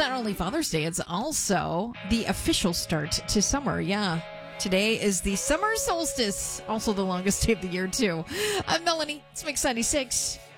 not only Father's Day, it's also the official start to summer. Yeah. Today is the summer solstice, also the longest day of the year, too. I'm Melanie. It's Mix 96.